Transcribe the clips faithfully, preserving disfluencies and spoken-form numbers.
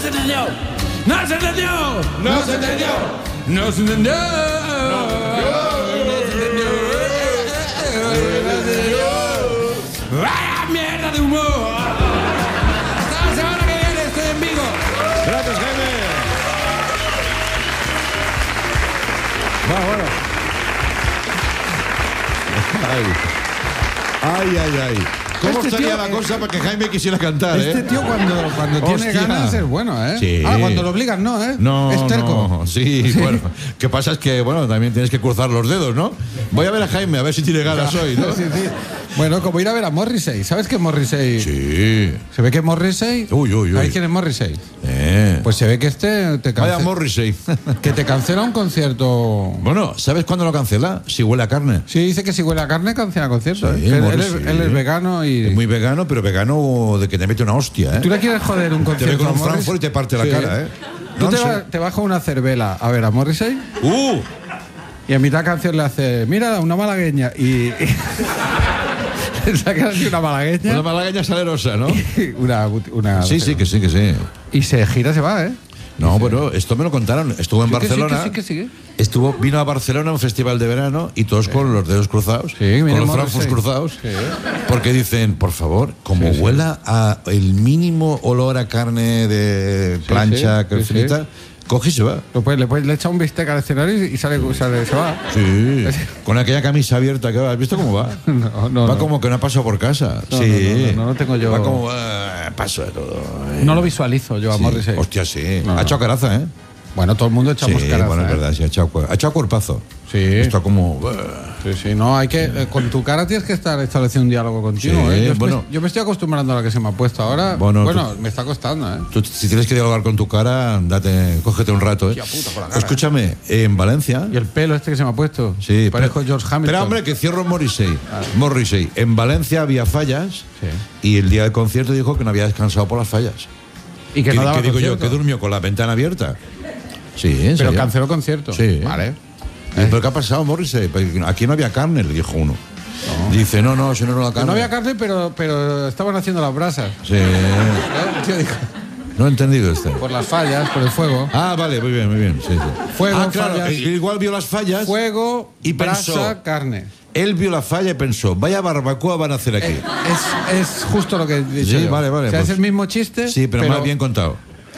se entendió. No se entendió. No se entendió. No se entendió. ¡Vaya mierda de humor! Hasta la semana que viene estoy en Vigo. Gracias, Jaime. Va, bueno. Ay, ay, ay. ay. ¿Cómo Este estaría tío, la eh, cosa para que Jaime quisiera cantar, Este eh? tío cuando, cuando tiene Hostia. ganas es bueno, ¿eh? Sí. Ah, cuando lo obligan, no, ¿eh? No, es terco. no, sí, Sí. bueno. ¿Qué pasa? Es que, bueno, también tienes que cruzar los dedos, ¿no? Voy a ver a Jaime, a ver si tiene ganas hoy, ¿no? Sí, sí. Bueno, como ir a ver a Morrissey. ¿Sabes que Morrissey? Sí. Se ve que Morrissey... Uy, uy, uy. ¿Sabes quién es Morrissey? Eh. Pues se ve que este te Vaya cancela, Morrissey. que te cancela un concierto. Bueno, ¿sabes cuándo lo cancela? Si huele a carne. Sí, dice que si huele a carne cancela conciertos. Sí, ¿eh? Él, él Morrissey. es, él es vegano y... Es muy vegano, pero vegano de que te mete una hostia, ¿eh? ¿Tú le quieres joder un Te concierto ve con a un Morrissey? Frankfurt y te parte la Sí. cara, ¿eh? Tú No, te, no va- sé. te bajas una cervela a ver a Morrissey ¡Uh! y a mitad canción le hace, mira, una malagueña. Y... y saca así una malagueña. Una malagueña salerosa, ¿no? una, una, Sí, sí, que sí, que sí. Y se gira, se va, ¿eh? No, bueno, esto me lo contaron. Estuvo en Sí, que sí, Barcelona. que sí, que sí, que sí. Estuvo, vino a Barcelona a un festival de verano y todos con los dedos cruzados, Sí, mira, con los Morrissey. francos cruzados, Sí. porque dicen, por favor, como Sí, sí. huela a el mínimo olor a carne de plancha, sí, que sí, frita, coge y se va. Lo puede- le, puede- le echa un bistec al escenario y sale, sale se va. Sí, con aquella camisa abierta que va. ¿Has visto cómo va? No, no, va no. como que no ha pasado por casa. No, sí. no, no, no, no tengo yo- Va como, ah, paso de todo. eh. No lo visualizo yo a Sí. Morrissey. Hostia, sí. No, ha no. echado caraza, ¿eh? Bueno, todo el mundo echamos Sí, caraza, bueno, es ¿eh? verdad, sí, ha echado, cu- ha echado cuerpazo. Sí. Está como... Sí, sí, no, hay que... eh, con tu cara tienes que estar estableciendo un diálogo contigo, Sí, ¿eh? Yo, bueno. me, yo me estoy acostumbrando a la que se me ha puesto ahora. Bueno, Bueno, tú- me está costando, ¿eh? Tú, si tienes que dialogar con tu cara, date, cógete un rato, ¿eh? Hostia puta, con la cara. Escúchame, en Valencia... Y el pelo este que se me ha puesto. Sí, Parezco pero- George Hamilton. Pero hombre, que cierro Morrissey. Morrissey. En Valencia había fallas Sí. y el día del concierto dijo que no había descansado por las fallas. Y que, que no daba que digo yo, concierto. que durmió con la ventana abierta. Sí, en Pero serio. canceló concierto. Sí. Vale. Y, ¿Pero qué ha pasado, Morrissey? Pues aquí no había carne, le dijo uno. Dice, no, no, si no era la Que carne. no había carne, pero, pero estaban haciendo las brasas. Sí. ¿Eh? El tío dijo, No he entendido este. por las fallas, por el fuego. Ah, vale, muy bien, muy bien. Sí, sí. Fuego, ah, claro, fallas. eh, igual vio las fallas. Fuego, Y brasa, pensó- carne. Él vio la falla y pensó, vaya barbacoa van a hacer aquí. Es, es justo lo que he dicho Sí, yo. vale, vale, O sea, pues- es el mismo chiste, Sí, pero, más bien contado.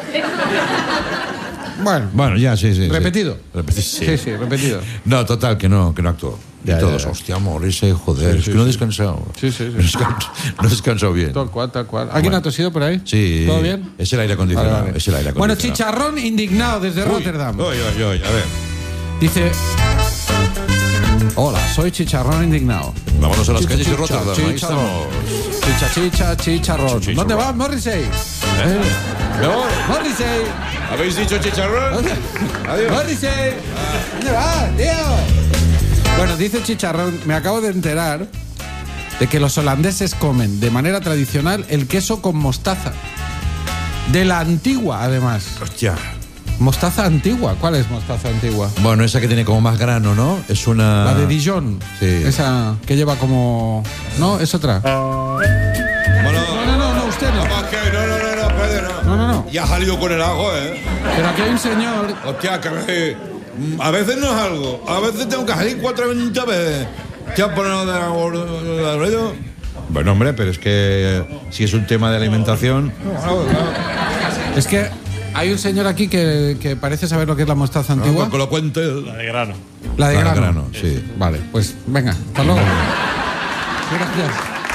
Bueno, Bueno, ya, sí, sí. sí. repetido. Repeti- Sí, sí, repetido. No, total, que no, que no actuó. Ya, y todos, ya, ya. hostia, Morrissey, joder, Sí, es sí, que no he sí. descansado. Sí, sí, sí. No he descansado, no he descansado bien. Tal cual, tal cual. ¿Alguien Bueno. ha tosido por ahí? Sí. ¿Todo bien? Es el aire acondicionado. Vale, vale. Es el aire Bueno, acondicionado. chicharrón indignado desde Rotterdam. Uy, uy, uy, a ver. Dice... Hola, soy chicharrón indignado. Vámonos a las Chicha, calles de chicha, Rotterdam. Ahí chicharrón. estamos. Chicha, chicha, chicharrón. Chicharrón. ¿Dónde vas, Morrissey? ¿Eh? ¿No? Morrissey. ¿Habéis dicho chicharrón? Adiós. Morrissey. ¿Dónde vas, tío? Bueno, dice chicharrón, me acabo de enterar de que los holandeses comen de manera tradicional el queso con mostaza. De la antigua, además. Hostia. Mostaza antigua. ¿Cuál es mostaza antigua? Bueno, esa que tiene como más grano, ¿no? Es una... La de Dijon. Sí. Esa que lleva como... No, es otra. Bueno, No, no, no, no, usted no. vamos, que no, no, no, no, espérate, no. No, no, no. Ya ha salido con el ajo, ¿eh? Pero aquí hay un señor... Hostia, que eh, a veces no es algo. A veces tengo que salir cuatro veinte veces. ¿Qué has ponido de la ruedo? Bueno, hombre, pero es que eh, si es un tema de alimentación... Es que hay un señor aquí que, que parece saber lo que es la mostaza antigua. No, que lo cuente. La de grano. La de La de grano. grano, sí. Vale, pues venga, hasta luego. Gracias.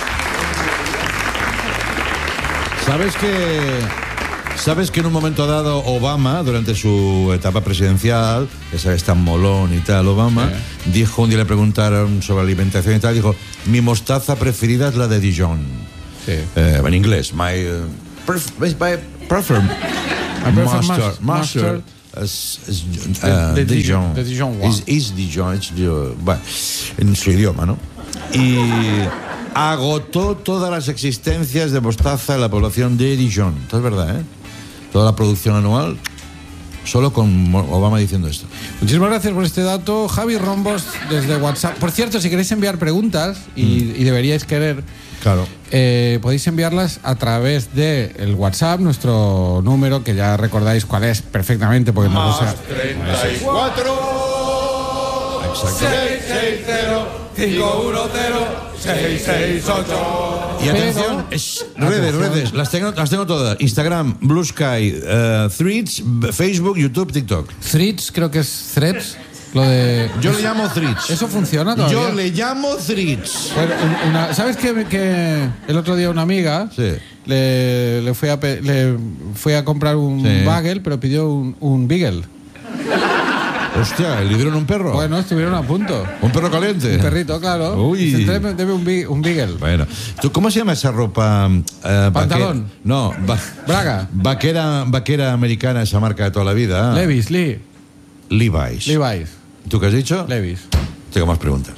¿Sabes que, ¿Sabes que en un momento dado Obama, durante su etapa presidencial, que sabes tan molón y tal, Obama, Sí. dijo, un día le preguntaron sobre alimentación y tal, dijo, mi mostaza preferida es la de Dijon. Sí. Eh, en inglés, my, uh, pref, my prefer prefer mustard, mus- mustard mustard. is, is, De- uh, de Dijon. Dijon, de Dijon, wow. Is, is Dijon, it's Dijon. Bueno, en su idioma, ¿no? Y agotó todas las existencias de mostaza en la población de Dijon. Esto es verdad, ¿eh? Toda la producción anual, solo con Mo- Obama diciendo esto. Muchísimas gracias por este dato. Javi Rombos, desde WhatsApp. Por cierto, si queréis enviar preguntas, y, y deberíais querer, Claro. eh, podéis enviarlas a través de el WhatsApp, nuestro número, que ya recordáis cuál es perfectamente, porque no lo sé. treinta y cuatro. Exacto. seis cero cinco uno cero seis seis ocho. Y atención, es- redes, redes, las tengo, las tengo todas. Instagram, Blue Sky, eh, Threads, B- Facebook, YouTube, TikTok. Threads, creo que es Threads. Lo de. Yo le llamo Threads. ¿Eso funciona todavía? Yo le llamo Threads. Bueno, un- una- ¿Sabes que, que el otro día una amiga Sí. le, le, fui a, pe- le fui a comprar un Sí. bagel, pero pidió un, un beagle? Hostia, ¿le dieron un perro? Bueno, estuvieron a punto. ¿Un perro caliente? Un perrito, claro. Uy. Dice, deme, deme un, bi- un beagle. Bueno, ¿tú cómo se llama esa ropa? eh, Pantalón. vaque- No, va- Braga. Vaquera, vaquera americana, esa marca de toda la vida. ah. Levi's, Lee. Levi's. Levi's. ¿Tú qué has dicho? Levi's. Tengo más preguntas.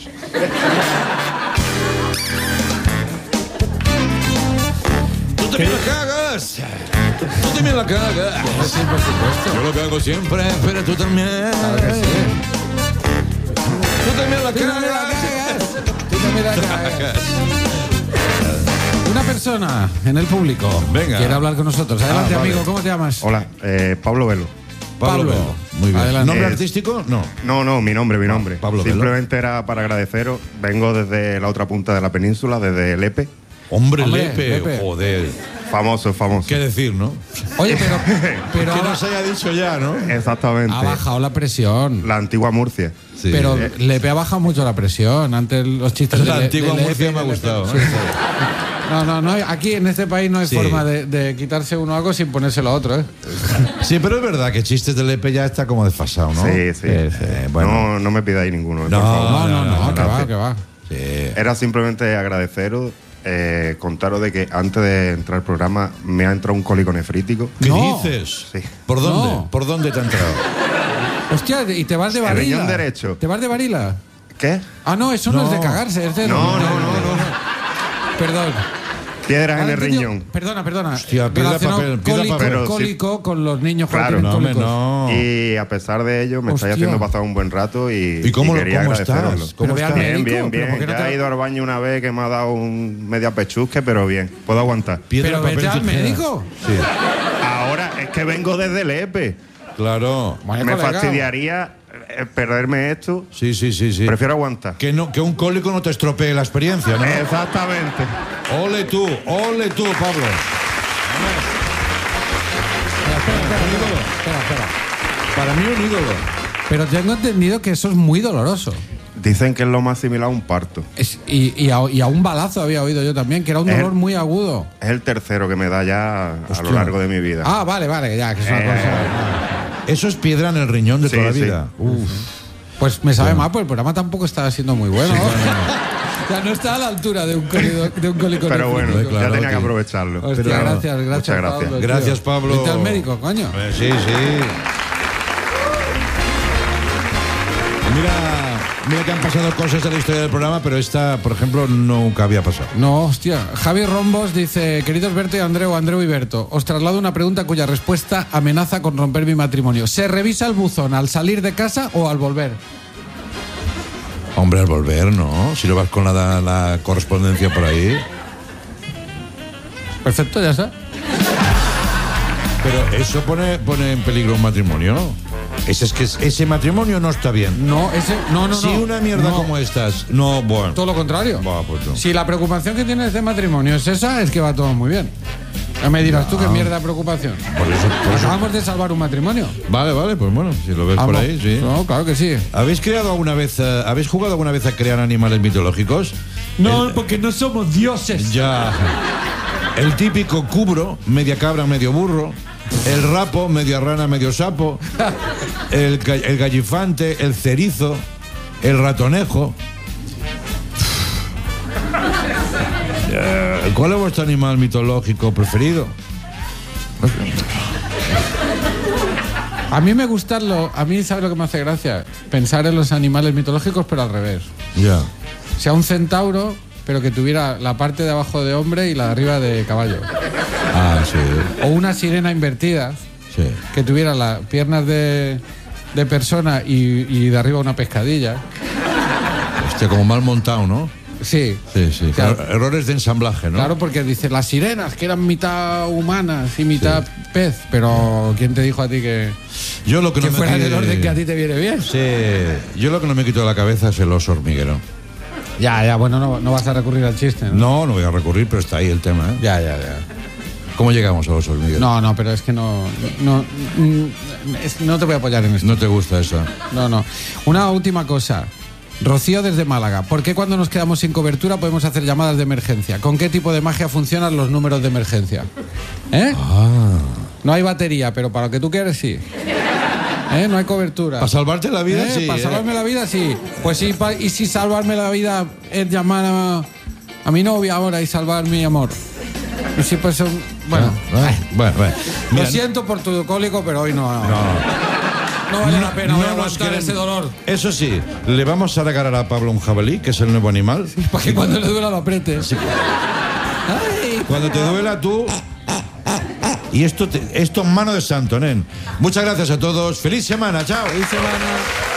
¡Tú también la cagas! ¡Tú también la cagas! Sí, por supuesto. Yo lo cago siempre, pero tú también. Claro que sí. Tú también la Tú también la cagas. cagas. Tú también la cagas. Una persona en el público Venga. quiere hablar con nosotros. Adelante, Ah, vale. amigo. ¿Cómo te llamas? Hola, eh, Pablo Velo. Pablo. Pablo. Velo. Muy bien. Adelante. ¿Nombre Es- artístico? No. No, no, mi nombre, mi nombre. Pablo Velo. Simplemente era para agradeceros. Vengo desde la otra punta de la península, desde Lepe. Hombre, Hombre, Lepe. Lepe. Joder. Famoso, famoso. ¿Qué decir, no? Oye, pero, pero Que ahora no se haya dicho ya, ¿no? Exactamente. ha bajado la presión. La antigua Murcia. Sí. Pero Lepe ha bajado mucho la presión. Antes los chistes La de, Le- antigua de Lepe Murcia y me ha de Lepe. gustado, Sí, ¿eh? sí. No, no, no. hay- Aquí en este país no hay Sí. forma de, de quitarse uno algo sin ponérselo a otro, ¿eh? Sí, pero es verdad que chistes de Lepe ya está como desfasado, ¿no? Sí, sí. Eh, bueno. No, no me pidáis ninguno, No, por favor. No, no, no, no, que va, gracias. que va. Sí. Era simplemente agradeceros, eh, contaros de que antes de entrar al programa me ha entrado un cólico nefrítico. ¿Qué No. dices? Sí. ¿Por dónde? No. ¿Por dónde te ha entrado? Hostia, y te vas de El varila. riñón derecho. ¿Te vas de varila? ¿Qué? Ah, no, eso no, No. es de cagarse, es de. No, no, no, no. Perdón. Piedras en Ahora el he entendido- riñón. Perdona, perdona. Hostia, piedra, Relacionado papel, piedra, cólico, papel. Pero sí. cólico con los niños Claro, cuando No, tienen hombre, cólicos. no. Y a pesar de ello, me Hostia. estáis haciendo pasar un buen rato y, ¿Y cómo, y lo- quería cómo agradeceroslo. estás? ¿Cómo Pero ve al estás? Bien, médico, bien, pero bien. ¿por qué no Ya te- he ido al baño una vez que me ha dado un media pechusque, pero bien. Puedo aguantar. Piedra, Pero papel, vete al tijera. médico. Sí, Ahora es que vengo desde Lepe. claro. Vaya Me colega. fastidiaría eh, perderme esto. Sí, sí, sí, sí. Prefiero aguantar. Que, no, que un cólico no te estropee la experiencia, ¿no? Exactamente. Ole tú, ole tú, Pablo. Espera, espera, espera, espera, espera. Para mí un ídolo. Pero tengo entendido que eso es muy doloroso. Dicen que es lo más similar a un parto. Es- y, y a, y a un balazo había oído yo también, que era un Es- dolor muy agudo. Es el tercero que me da ya a Hostia. lo largo de mi vida. Ah, vale, vale, ya, que es una Eh, cosa. Eso es piedra en el riñón de Sí, toda la sí. vida. Uf. Pues me sabe mal, pues el programa tampoco está siendo muy bueno. Ya no está a la altura de un cólico, de un cólico Pero bueno, nefrítico. claro, ya tenía que tío. aprovecharlo. Hostia, Pero- gracias, gracias. Muchas gracias. Pablo, tío. Gracias, Pablo. Vete al médico, coño. Eh, sí, sí. Mira, mira que han pasado cosas en la historia del programa, pero esta, por ejemplo, nunca había pasado. No, hostia. Javi Rombos dice, queridos Berto y Andreu, Andreu y Berto, os traslado una pregunta cuya respuesta amenaza con romper mi matrimonio. ¿Se revisa el buzón al salir de casa o al volver? Hombre, al volver, ¿no? Si no vas con la, la correspondencia por ahí. Perfecto, ya está. Pero eso pone, pone en peligro un matrimonio. Ese, es que es- ese matrimonio no está bien. No, ese, no, no, si no. una mierda No, como estas, no, bueno. todo lo contrario. Buah, pues no. Si la preocupación que tienes de matrimonio es esa, es que va todo muy bien. Ya me dirás tú qué mierda de preocupación. Por eso, por eso- Acabamos de salvar un matrimonio. Vale, vale, pues bueno, si lo ves por Vamos. ahí, sí. No, claro que sí. ¿Habéis creado alguna vez, eh, habéis jugado alguna vez a crear animales mitológicos? El- porque no somos dioses. Ya. El típico cubro, media cabra, medio burro. El rapo, media rana, medio sapo. El, ga- el gallifante, el cerizo. El ratonejo. Eh, ¿Cuál es vuestro animal mitológico preferido? A mí me gustan los... A mí, ¿sabes lo que me hace gracia? Pensar en los animales mitológicos, pero al revés. Ya. O sea, un centauro, pero que tuviera la parte de abajo de hombre y la de arriba de caballo. Ah, sí. O una sirena invertida, Sí. que tuviera las piernas de, de persona y, y de arriba una pescadilla. Hostia, como mal montado, ¿no? Sí. Sí, sí. Claro. Claro, errores de ensamblaje, ¿no? Claro, porque dice las sirenas, que eran mitad humanas y mitad pez, pero ¿quién te dijo a ti que, Yo lo que, que no me fuera en el quite- orden que a ti te viene bien? Sí, yo lo que no me quito de la cabeza es el oso hormiguero. Ya, ya, bueno, no, no vas a recurrir al chiste, ¿no? No, no voy a recurrir, pero está ahí el tema, ¿eh? Ya, ya, ya. ¿Cómo llegamos al oso hormiguero? No, no, pero es que no. No, mm, es- no te voy a apoyar en esto. No te gusta eso. No, no. Una última cosa. Rocío desde Málaga. ¿Por qué cuando nos quedamos sin cobertura podemos hacer llamadas de emergencia? ¿Con qué tipo de magia funcionan los números de emergencia? ¿Eh? Ah. No hay batería, pero para lo que tú quieres, sí. ¿Eh? No hay cobertura. Para salvarte la vida, ¿Eh? sí. Para ¿eh? salvarme la vida, sí. Pues sí, pa- y si salvarme la vida es llamar a, a mi novia ahora y salvar mi amor. Y si pues son- bueno, Ah, bueno, bueno. lo Mira, siento por tu cólico, pero hoy no. No, vale la pena, voy a nos aguantar queremos- ese dolor. Eso sí, le vamos a regalar a Pablo un jabalí, que es el nuevo animal. Para que cuando le duela lo apriete. Ay. Cuando te duela tú. Y esto, te- esto en mano de santo, nen. Muchas gracias a todos. Feliz semana, chao. Feliz semana.